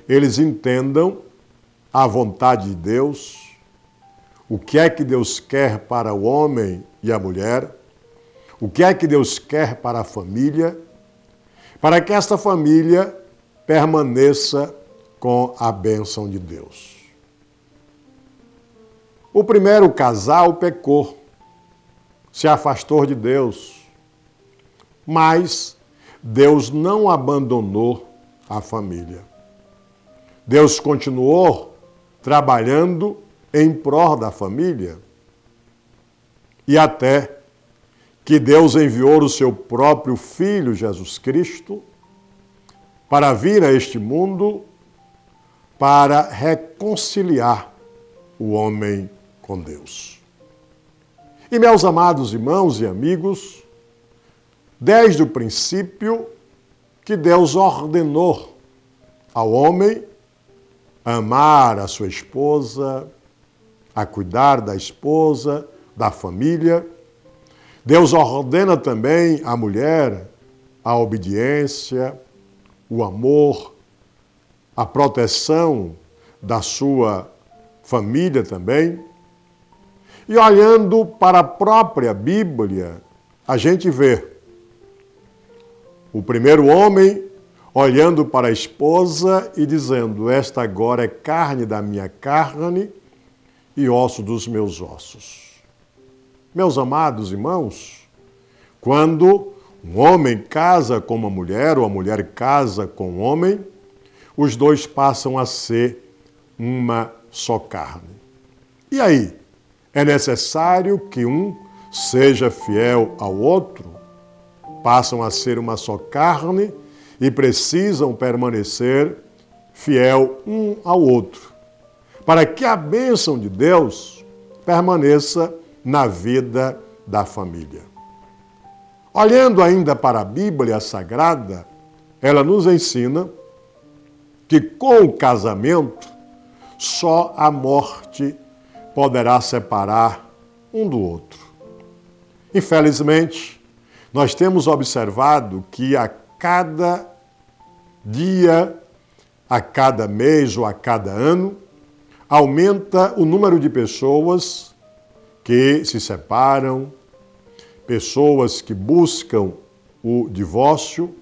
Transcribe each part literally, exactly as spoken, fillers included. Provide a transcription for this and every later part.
eles entendam a vontade de Deus, o que é que Deus quer para o homem e a mulher, o que é que Deus quer para a família, para que esta família permaneça com a bênção de Deus. O primeiro casal pecou, se afastou de Deus, mas Deus não abandonou a família. Deus continuou trabalhando em prol da família e até que Deus enviou o seu próprio Filho, Jesus Cristo, para vir a este mundo para reconciliar o homem com Deus. E, meus amados irmãos e amigos, desde o princípio que Deus ordenou ao homem amar a sua esposa, a cuidar da esposa, da família, Deus ordena também à mulher a obediência, o amor, a proteção da sua família também. E olhando para a própria Bíblia, a gente vê o primeiro homem olhando para a esposa e dizendo: esta agora é carne da minha carne e osso dos meus ossos. Meus amados irmãos, quando um homem casa com uma mulher ou a mulher casa com um homem, os dois passam a ser uma só carne. E aí, é necessário que um seja fiel ao outro? Passam a ser uma só carne e precisam permanecer fiel um ao outro, para que a bênção de Deus permaneça na vida da família. Olhando ainda para a Bíblia Sagrada, ela nos ensina que com o casamento só a morte poderá separar um do outro. Infelizmente, nós temos observado que a cada dia, a cada mês ou a cada ano, aumenta o número de pessoas que se separam, pessoas que buscam o divórcio,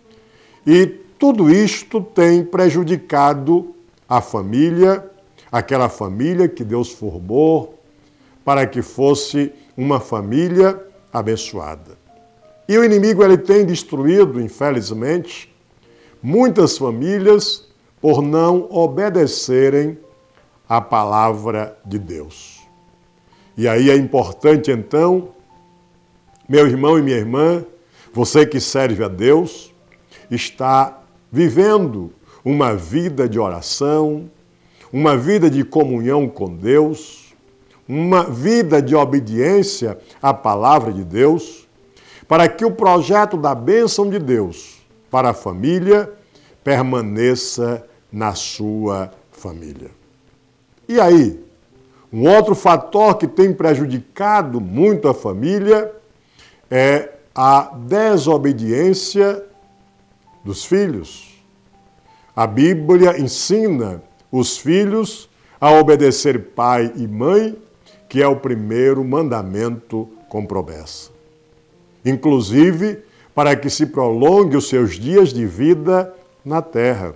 e tudo isto tem prejudicado a família, aquela família que Deus formou para que fosse uma família abençoada. E o inimigo ele tem destruído, infelizmente, muitas famílias por não obedecerem à palavra de Deus. E aí é importante, então, meu irmão e minha irmã, você que serve a Deus, está vivendo uma vida de oração, uma vida de comunhão com Deus, uma vida de obediência à palavra de Deus, para que o projeto da bênção de Deus para a família permaneça na sua família. E aí, um outro fator que tem prejudicado muito a família é a desobediência dos filhos. A Bíblia ensina os filhos a obedecer pai e mãe, que é o primeiro mandamento com promessa. Inclusive, para que se prolongue os seus dias de vida na terra.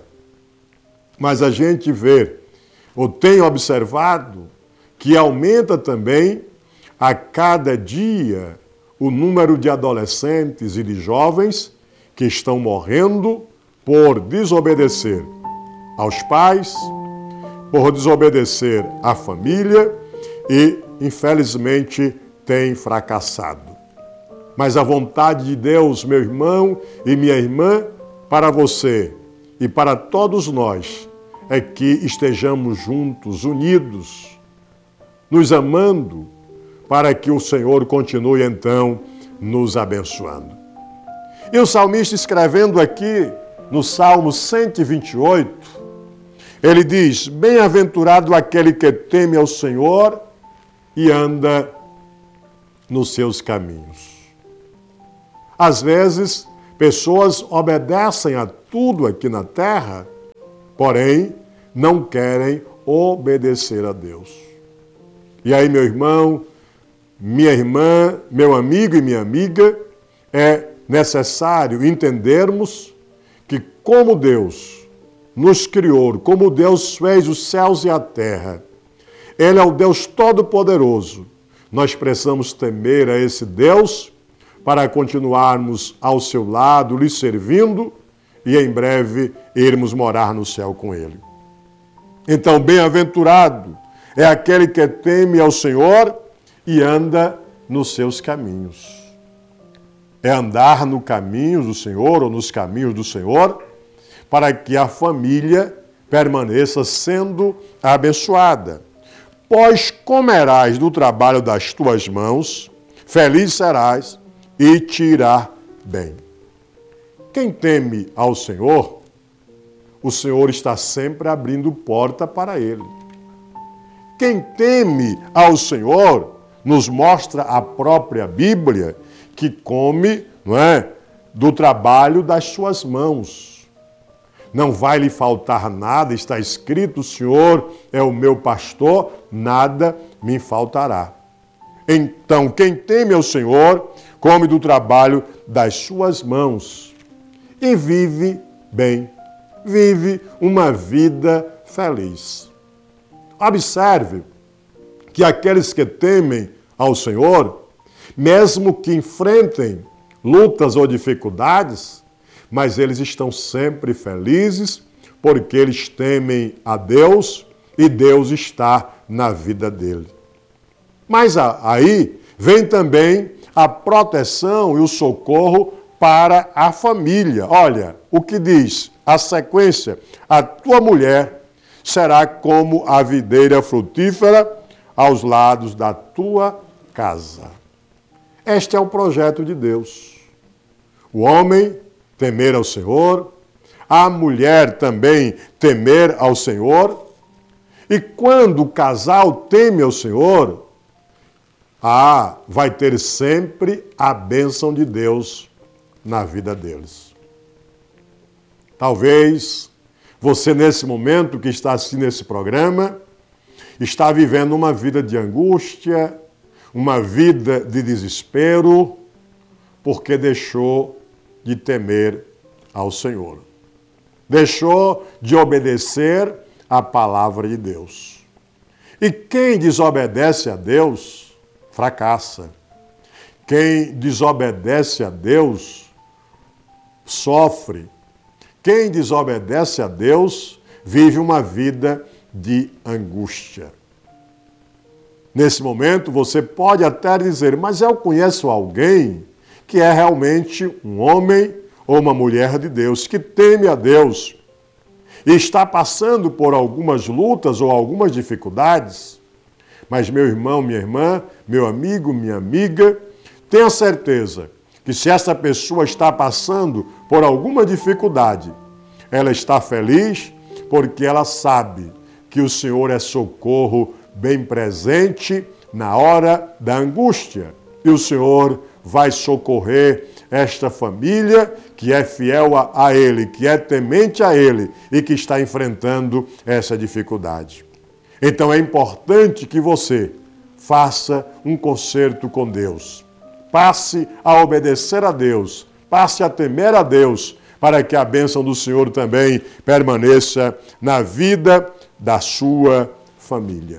Mas a gente vê, ou tem observado, que aumenta também a cada dia o número de adolescentes e de jovens que estão morrendo por desobedecer aos pais, por desobedecer à família e, infelizmente, tem fracassado. Mas a vontade de Deus, meu irmão e minha irmã, para você e para todos nós, é que estejamos juntos, unidos, nos amando, para que o Senhor continue, então, nos abençoando. E o salmista, escrevendo aqui no Salmo cento e vinte e oito, ele diz: bem-aventurado aquele que teme ao Senhor e anda nos seus caminhos. Às vezes, pessoas obedecem a tudo aqui na terra, porém não querem obedecer a Deus. E aí, meu irmão, minha irmã, meu amigo e minha amiga, é necessário entendermos que como Deus nos criou, como Deus fez os céus e a terra, Ele é o Deus Todo-Poderoso. Nós precisamos temer a esse Deus para continuarmos ao seu lado, lhe servindo e em breve irmos morar no céu com Ele. Então, bem-aventurado é aquele que teme ao Senhor e anda nos seus caminhos. É andar no caminho do Senhor ou nos caminhos do Senhor para que a família permaneça sendo abençoada. Pois comerás do trabalho das tuas mãos, feliz serás e te irá bem. Quem teme ao Senhor, o Senhor está sempre abrindo porta para ele. Quem teme ao Senhor, nos mostra a própria Bíblia, que come, não é, do trabalho das suas mãos. Não vai lhe faltar nada, está escrito, o Senhor é o meu pastor, nada me faltará. Então, quem teme ao Senhor, come do trabalho das suas mãos e vive bem, vive uma vida feliz. Observe que aqueles que temem ao Senhor, mesmo que enfrentem lutas ou dificuldades, mas eles estão sempre felizes porque eles temem a Deus e Deus está na vida dele. Mas aí vem também a proteção e o socorro para a família. Olha o que diz a sequência: a tua mulher será como a videira frutífera aos lados da tua casa. Este é o projeto de Deus. O homem temer ao Senhor, a mulher também temer ao Senhor, e quando o casal teme ao Senhor, ah, vai ter sempre a bênção de Deus na vida deles. Talvez você, nesse momento que está assim nesse programa, está vivendo uma vida de angústia, uma vida de desespero, porque deixou de temer ao Senhor. Deixou de obedecer à palavra de Deus. E quem desobedece a Deus, fracassa. Quem desobedece a Deus, sofre. Quem desobedece a Deus, vive uma vida de angústia. Nesse momento, você pode até dizer, mas eu conheço alguém que é realmente um homem ou uma mulher de Deus, que teme a Deus e está passando por algumas lutas ou algumas dificuldades. Mas, meu irmão, minha irmã, meu amigo, minha amiga, tenha certeza que se essa pessoa está passando por alguma dificuldade, ela está feliz porque ela sabe que o Senhor é socorro bem presente na hora da angústia. E o Senhor vai socorrer esta família que é fiel a, a Ele, que é temente a Ele e que está enfrentando essa dificuldade. Então é importante que você faça um concerto com Deus. Passe a obedecer a Deus, passe a temer a Deus, para que a bênção do Senhor também permaneça na vida da sua família.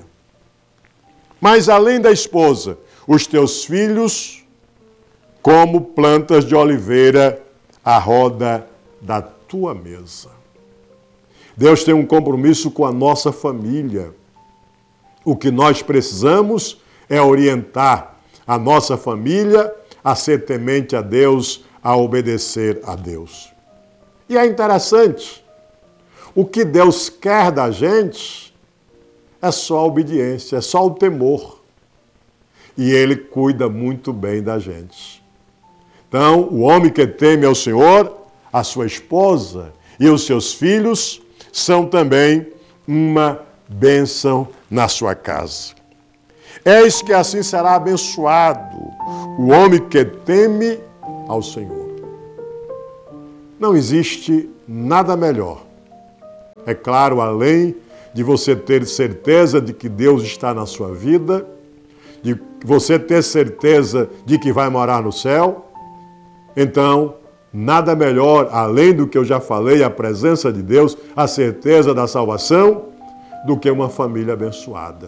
Mas além da esposa, os teus filhos, como plantas de oliveira à roda da tua mesa. Deus tem um compromisso com a nossa família. O que nós precisamos é orientar a nossa família a ser temente a Deus, a obedecer a Deus. E é interessante, o que Deus quer da gente é só a obediência, é só o temor. E Ele cuida muito bem da gente. Então, o homem que teme ao Senhor, a sua esposa e os seus filhos são também uma bênção na sua casa. Eis que assim será abençoado o homem que teme ao Senhor. Não existe nada melhor É claro, além de você ter certeza de que Deus está na sua vida, de você ter certeza de que vai morar no céu, então, nada melhor, além do que eu já falei, a presença de Deus, a certeza da salvação, do que uma família abençoada.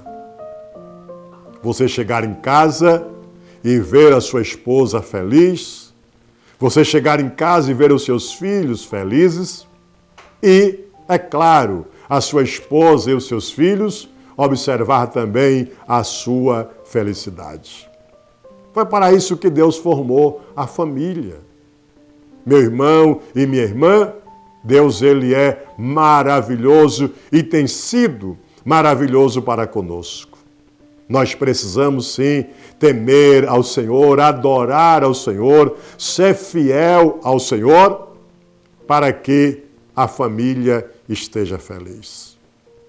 Você chegar em casa e ver a sua esposa feliz, você chegar em casa e ver os seus filhos felizes e, é claro, a sua esposa e os seus filhos observar também a sua felicidade. Foi para isso que Deus formou a família. Meu irmão e minha irmã, Deus, ele é maravilhoso e tem sido maravilhoso para conosco. Nós precisamos, sim, temer ao Senhor, adorar ao Senhor, ser fiel ao Senhor, para que a família esteja feliz.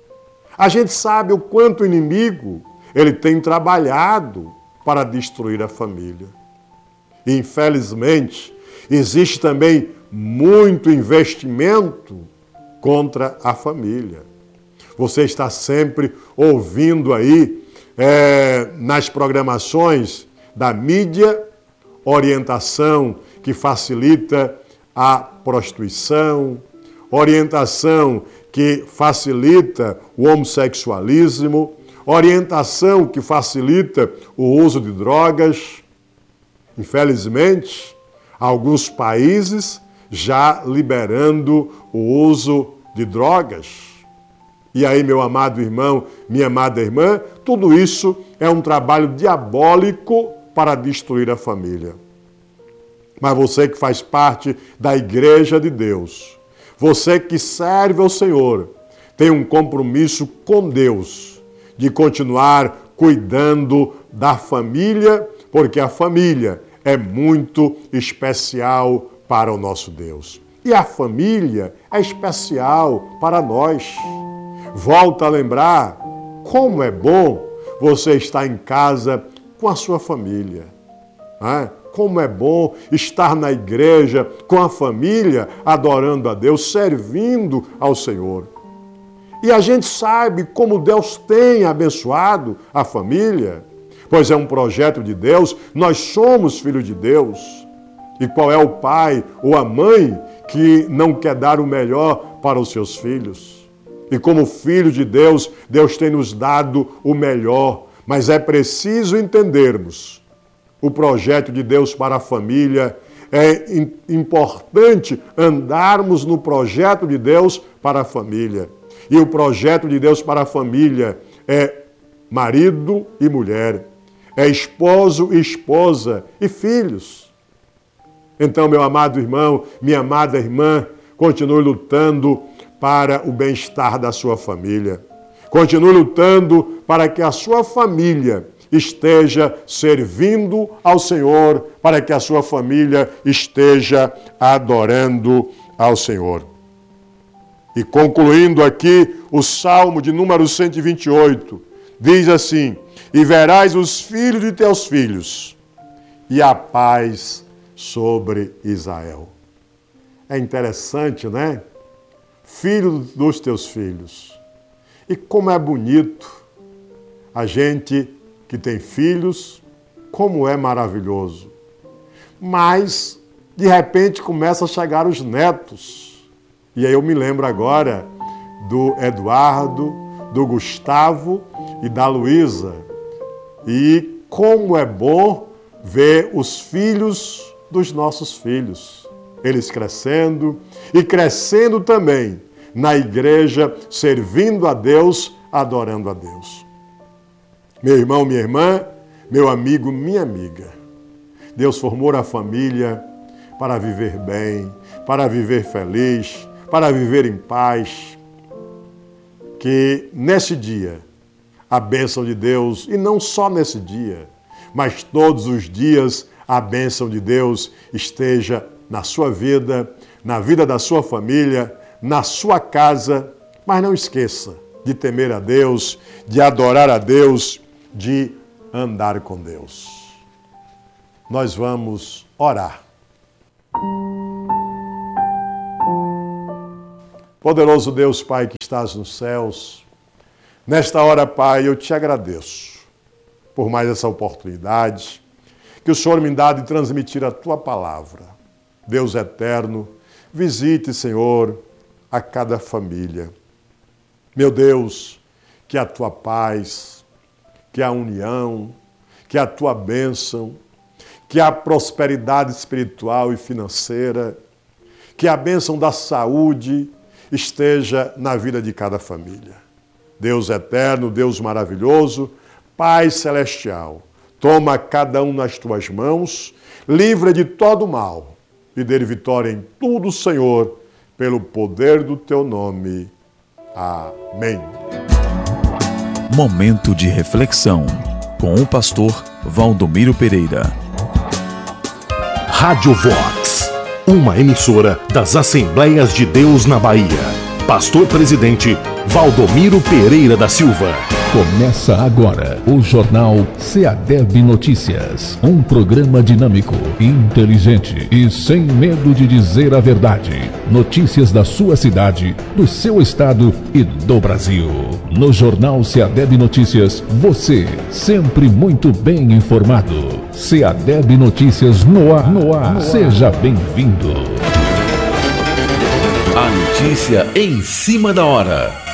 A gente sabe o quanto o inimigo ele tem trabalhado para destruir a família. E, infelizmente, existe também muito investimento contra a família. Você está sempre ouvindo aí, é, nas programações da mídia, orientação que facilita a prostituição, orientação que facilita o homossexualismo, orientação que facilita o uso de drogas. Infelizmente, alguns países já liberando o uso de drogas. E aí, meu amado irmão, minha amada irmã, tudo isso é um trabalho diabólico para destruir a família. Mas você que faz parte da Igreja de Deus, você que serve ao Senhor, tem um compromisso com Deus de continuar cuidando da família, porque a família é muito especial para o nosso Deus. E a família é especial para nós. Volta a lembrar como é bom você estar em casa com a sua família. Né? Como é bom estar na igreja com a família, adorando a Deus, servindo ao Senhor. E a gente sabe como Deus tem abençoado a família, pois é um projeto de Deus, nós somos filhos de Deus. E qual é o pai ou a mãe que não quer dar o melhor para os seus filhos? E como filho de Deus, Deus tem nos dado o melhor, mas é preciso entendermos o projeto de Deus para a família. É importante andarmos no projeto de Deus para a família. E o projeto de Deus para a família é marido e mulher, é esposo e esposa e filhos. Então, meu amado irmão, minha amada irmã, continue lutando para o bem-estar da sua família. Continue lutando para que a sua família esteja servindo ao Senhor, para que a sua família esteja adorando ao Senhor. E concluindo aqui, o Salmo de número cento e vinte e oito, diz assim: e verás os filhos de teus filhos, e a paz sobre Israel. É interessante, né? Filho dos teus filhos. E como é bonito a gente que tem filhos, como é maravilhoso. Mas, de repente, começa a chegar os netos. E aí eu me lembro agora do Eduardo, do Gustavo e da Luísa. E como é bom ver os filhos dos nossos filhos. Eles crescendo e crescendo também na igreja, servindo a Deus, adorando a Deus. Meu irmão, minha irmã, meu amigo, minha amiga, Deus formou a família para viver bem, para viver feliz, para viver em paz. Que nesse dia, a bênção de Deus, e não só nesse dia, mas todos os dias, a bênção de Deus esteja na sua vida, na vida da sua família, na sua casa. Mas não esqueça de temer a Deus, de adorar a Deus, de andar com Deus. Nós vamos orar. Poderoso Deus, Pai, que estás nos céus, nesta hora, Pai, eu te agradeço por mais essa oportunidade que o Senhor me dá de transmitir a Tua palavra. Deus eterno, visite, Senhor, a cada família. Meu Deus, que a Tua paz, que a união, que a Tua bênção, que a prosperidade espiritual e financeira, que a bênção da saúde esteja na vida de cada família. Deus eterno, Deus maravilhoso, Pai celestial, toma cada um nas Tuas mãos, livra de todo mal e dê vitória em tudo, Senhor, pelo poder do Teu nome. Amém. Momento de reflexão com o pastor Valdomiro Pereira. Rádio Vox, uma emissora das Assembleias de Deus na Bahia. Pastor Presidente Valdomiro Pereira da Silva. Começa agora o Jornal SEADEB Notícias. Um programa dinâmico, inteligente e sem medo de dizer a verdade. Notícias da sua cidade, do seu estado e do Brasil. No Jornal SEADEB Notícias, você sempre muito bem informado. SEADEB Notícias no ar. No ar. Seja bem-vindo. A notícia em cima da hora.